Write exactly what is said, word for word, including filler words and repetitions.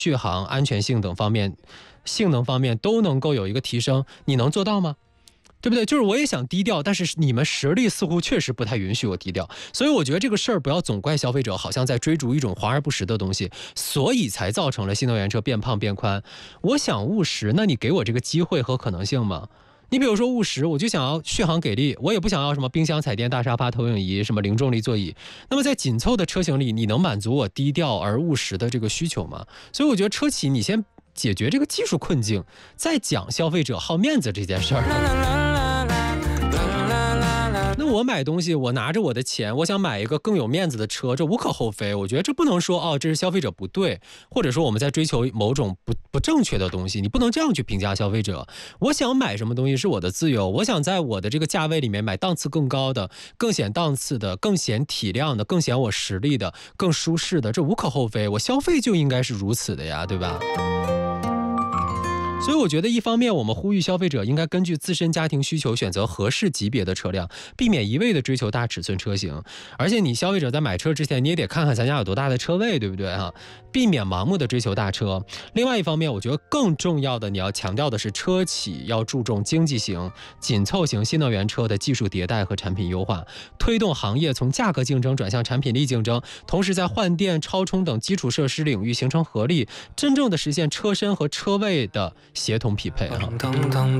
续航、安全性等方面、性能方面都能够有一个提升，你能做到吗？对不对？就是我也想低调，但是你们实力似乎确实不太允许我低调，所以我觉得这个事儿不要总怪消费者，好像在追逐一种华而不实的东西，所以才造成了新能源车变胖变宽。我想务实，那你给我这个机会和可能性吗？你比如说务实，我就想要续航给力，我也不想要什么冰箱、彩电、大沙发、投影仪、什么零重力座椅。那么在紧凑的车型里，你能满足我低调而务实的这个需求吗？所以我觉得车企你先解决这个技术困境，再讲消费者好面子这件事儿。那我买东西，我拿着我的钱，我想买一个更有面子的车，这无可厚非。我觉得这不能说哦，这是消费者不对，或者说我们在追求某种不不正确的东西，你不能这样去评价消费者。我想买什么东西是我的自由，我想在我的这个价位里面买档次更高的、更显档次的、更显体量的、更显我实力的、更舒适的，这无可厚非。我消费就应该是如此的呀，对吧？所以我觉得一方面我们呼吁消费者应该根据自身家庭需求选择合适级别的车辆，避免一味的追求大尺寸车型。而且你消费者在买车之前，你也得看看咱家有多大的车位，对不对哈？避免盲目的追求大车。另外一方面，我觉得更重要的你要强调的是，车企要注重经济型、紧凑型新能源车的技术迭代和产品优化，推动行业从价格竞争转向产品力竞争，同时在换电、超充等基础设施领域形成合力，真正的实现车身和车位的协同匹配啊。